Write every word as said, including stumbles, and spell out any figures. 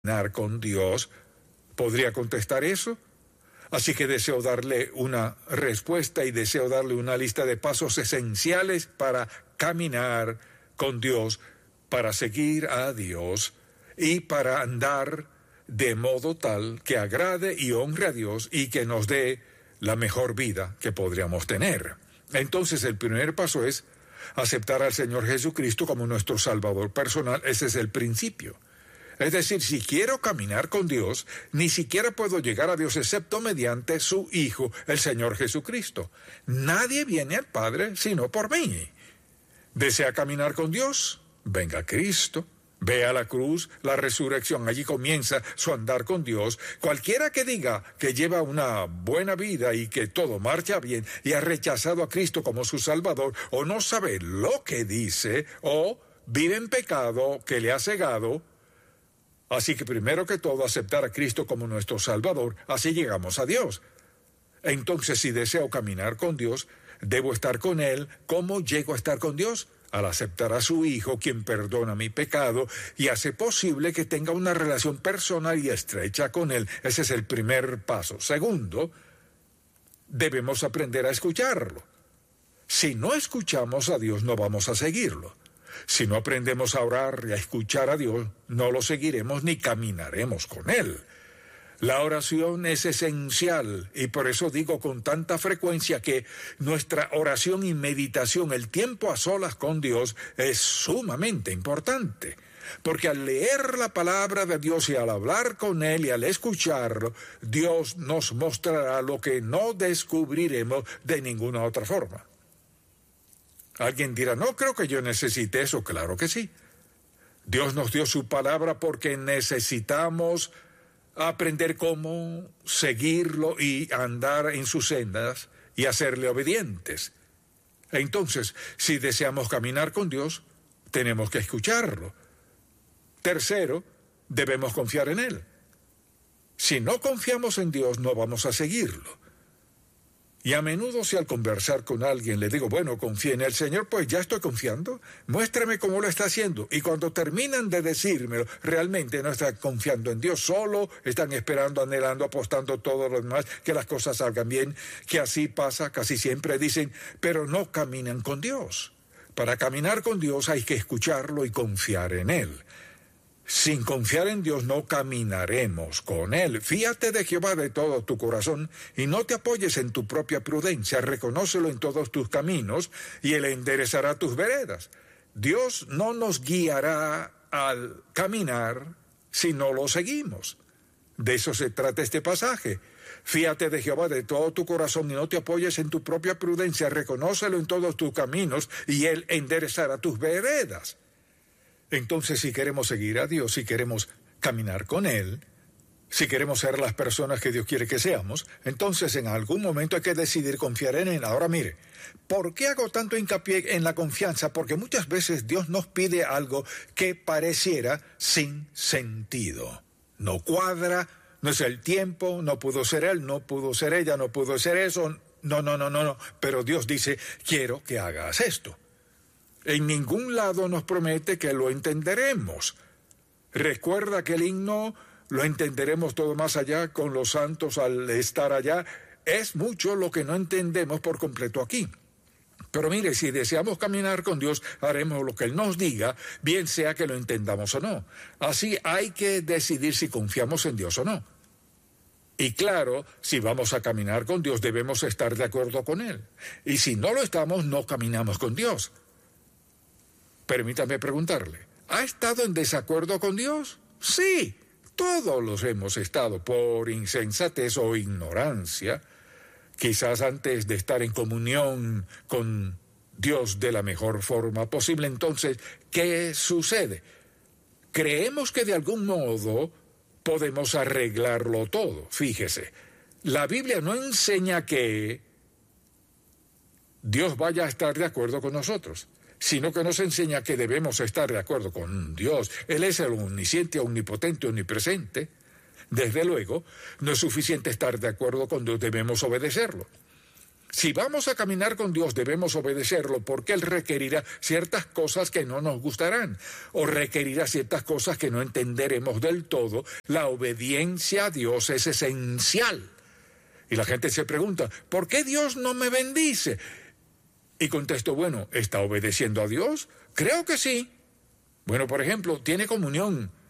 caminar con Dios? ¿Podría contestar eso? Así que deseo darle una respuesta y deseo darle una lista de pasos esenciales para caminar con Dios, para seguir a Dios y para andar de modo tal que agrade y honre a Dios y que nos dé la mejor vida que podríamos tener. Entonces el primer paso es aceptar al Señor Jesucristo como nuestro Salvador personal. Ese es el principio. Es decir, si quiero caminar con Dios, ni siquiera puedo llegar a Dios excepto mediante su Hijo, el Señor Jesucristo. Nadie viene al Padre sino por mí. ¿Desea caminar con Dios? Venga a Cristo. Ve a la cruz, la resurrección, allí comienza su andar con Dios. Cualquiera que diga que lleva una buena vida y que todo marcha bien y ha rechazado a Cristo como su Salvador, o no sabe lo que dice, o vive en pecado que le ha cegado. Así que primero que todo aceptar a Cristo como nuestro Salvador, así llegamos a Dios. Entonces, si deseo caminar con Dios, debo estar con Él. ¿Cómo llego a estar con Dios? Al aceptar a su Hijo, quien perdona mi pecado y hace posible que tenga una relación personal y estrecha con Él. Ese es el primer paso. Segundo, debemos aprender a escucharlo. Si no escuchamos a Dios, no vamos a seguirlo. Si no aprendemos a orar y a escuchar a Dios, no lo seguiremos ni caminaremos con Él. La oración es esencial y por eso digo con tanta frecuencia que nuestra oración y meditación, el tiempo a solas con Dios, es sumamente importante. Porque al leer la palabra de Dios y al hablar con Él y al escucharlo, Dios nos mostrará lo que no descubriremos de ninguna otra forma. Alguien dirá, no creo que yo necesite eso. Claro que sí. Dios nos dio su palabra porque necesitamos aprender cómo seguirlo y andar en sus sendas y hacerle obedientes. Entonces, si deseamos caminar con Dios, tenemos que escucharlo. Tercero, debemos confiar en Él. Si no confiamos en Dios, no vamos a seguirlo. Y a menudo si al conversar con alguien le digo, bueno, confía en el Señor, pues ya estoy confiando, muéstrame cómo lo está haciendo. Y cuando terminan de decírmelo, realmente no están confiando en Dios, solo están esperando, anhelando, apostando todo lo demás, que las cosas salgan bien, que así pasa, casi siempre dicen, pero no caminan con Dios. Para caminar con Dios hay que escucharlo y confiar en Él. Sin confiar en Dios no caminaremos con Él. Fíate de Jehová de todo tu corazón y no te apoyes en tu propia prudencia. Reconócelo en todos tus caminos y Él enderezará tus veredas. Dios no nos guiará al caminar si no lo seguimos. De eso se trata este pasaje. Fíate de Jehová de todo tu corazón y no te apoyes en tu propia prudencia. Reconócelo en todos tus caminos y Él enderezará tus veredas. Entonces, si queremos seguir a Dios, si queremos caminar con Él, si queremos ser las personas que Dios quiere que seamos, entonces en algún momento hay que decidir confiar en Él. Ahora mire, ¿por qué hago tanto hincapié en la confianza? Porque muchas veces Dios nos pide algo que pareciera sin sentido. No cuadra, no es el tiempo, no pudo ser Él, no pudo ser ella, no pudo ser eso. No, no, no, no, no. Pero Dios dice, quiero que hagas esto. En ningún lado nos promete que lo entenderemos. Recuerda que el himno, lo entenderemos todo más allá con los santos al estar allá. Es mucho lo que no entendemos por completo aquí. Pero mire, si deseamos caminar con Dios, haremos lo que Él nos diga, bien sea que lo entendamos o no. Así hay que decidir si confiamos en Dios o no. Y claro, si vamos a caminar con Dios, debemos estar de acuerdo con Él. Y si no lo estamos, no caminamos con Dios. Permítame preguntarle, ¿ha estado en desacuerdo con Dios? Sí, todos los hemos estado por insensatez o ignorancia, quizás antes de estar en comunión con Dios de la mejor forma posible. Entonces, ¿qué sucede? Creemos que de algún modo podemos arreglarlo todo. Fíjese, la Biblia no enseña que Dios vaya a estar de acuerdo con nosotros, sino que nos enseña que debemos estar de acuerdo con Dios. Él es el omnisciente, omnipotente, omnipresente. Desde luego, no es suficiente estar de acuerdo con Dios, debemos obedecerlo. Si vamos a caminar con Dios, debemos obedecerlo porque Él requerirá ciertas cosas que no nos gustarán o requerirá ciertas cosas que no entenderemos del todo. La obediencia a Dios es esencial. Y la gente se pregunta, ¿por qué Dios no me bendice? Y contesto, bueno, ¿está obedeciendo a Dios? Creo que sí. Bueno, por ejemplo, tiene comunión